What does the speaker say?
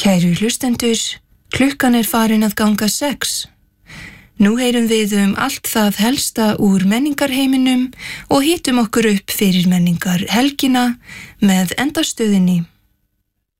Kæru hlustendur, klukkan farin að ganga 6. Nú heyrum við allt það helsta úr menningarheiminum og hitum okkur upp fyrir menningar helgina með endastöðinni.